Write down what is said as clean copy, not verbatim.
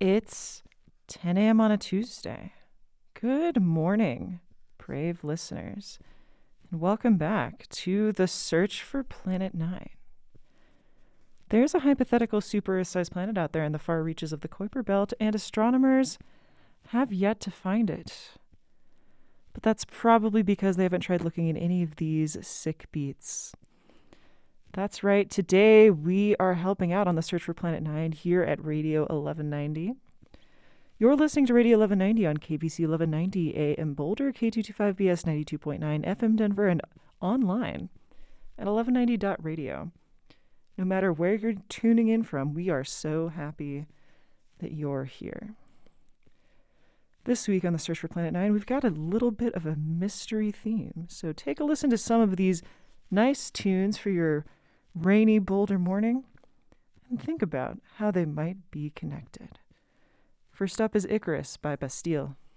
It's 10 a.m. on a Tuesday. Good morning, brave listeners, and welcome back to the search for Planet 9. There's a hypothetical super-sized planet out there in the far reaches of the Kuiper Belt, and astronomers have yet to find it. But that's probably because they haven't tried looking at any of these sick beats. That's right. Today we are helping out on the search for Planet 9 here at Radio 1190. You're listening to Radio 1190 on KBC 1190 AM Boulder, K225BS 92.9 FM Denver, and online at 1190.radio. No matter where you're tuning in from, we are so happy that you're here. This week on the search for Planet 9, we've got a little bit of a mystery theme. So take a listen to some of these nice tunes for your rainy Boulder morning and think about how they might be connected. First up is Icarus by Bastille.